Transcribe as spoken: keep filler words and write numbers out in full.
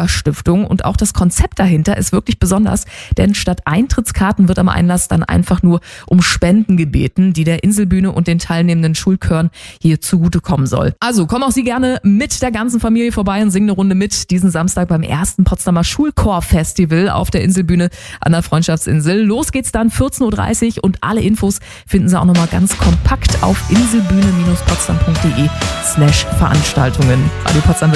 Kinderstiftung und auch das Konzept dahinter ist wirklich besonders, denn statt Eintrittskarten wird am Einlass dann einfach nur um Spenden gebeten, die der Inselbühne und den teilnehmenden Schulchören hier zugutekommen soll. Also kommen auch Sie gerne mit der ganzen Familie vorbei und singen eine Runde mit diesen Samstag beim ersten Potsdamer Schulchor-Festival auf der Inselbühne an der Freundschaftsinsel. Los geht's dann vierzehn Uhr dreißig und alle Infos finden Sie auch nochmal ganz kompakt auf inselbühne-potsdam.de slash Veranstaltungen. Radio Potsdam